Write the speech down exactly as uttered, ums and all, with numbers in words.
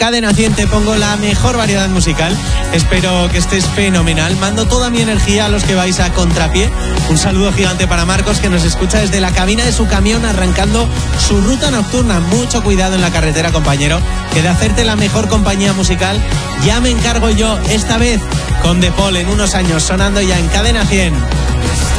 Cadena cien, te pongo la mejor variedad musical. Espero que estés fenomenal. Mando toda mi energía a los que vais a contrapié. Un saludo gigante para Marcos, que nos escucha desde la cabina de su camión arrancando su ruta nocturna. Mucho cuidado en la carretera, compañero, que de hacerte la mejor compañía musical ya me encargo yo, esta vez con De Paul, en unos años, sonando ya en Cadena cien.